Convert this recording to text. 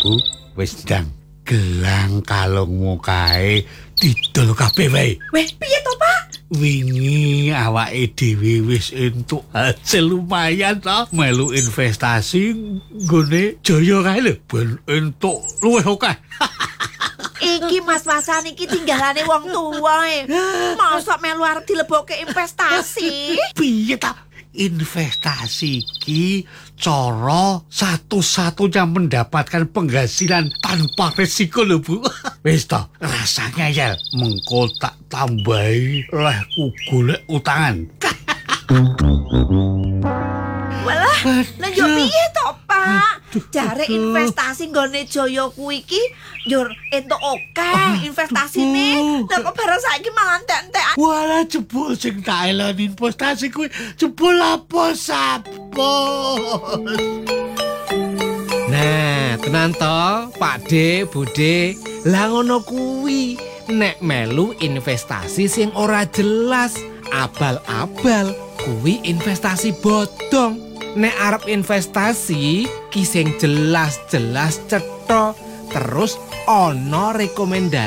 Bu. Wis ndang. Gelang kalungmu kae didol kabeh wae. Weh, piye to, Pak? Wingi awake dhewe wis entuk hasil lumayan to melu investasi nggone Jaya kae lho ben entuk luwih akeh. Iki mas-masan iki tinggalane wong tuwa e. Mosok melu arep dilebokke investasi. Piye ta? Investasi iki cara satu-satunya mendapatkan penghasilan tanpa resiko lho Bu. Wis to, rasanya ya mengko tak tambahi lehku golek utangan. Walah, lah yo piye to, Pak? Jare investasi nggone Jaya kuwi iki yo entuk akeh investasine. Lah kok barang saiki malah entek-entekan. Walah jebul sing tak eloni investasi kuwi jebul apa sapos. Nah, tenan to, Pak De, Bude. Lah ngono kuwi nek melu investasi sing ora jelas, abal-abal kuwi investasi bodong. Nek arep investasi ki sing jelas-jelas cetha terus ana rekomendasi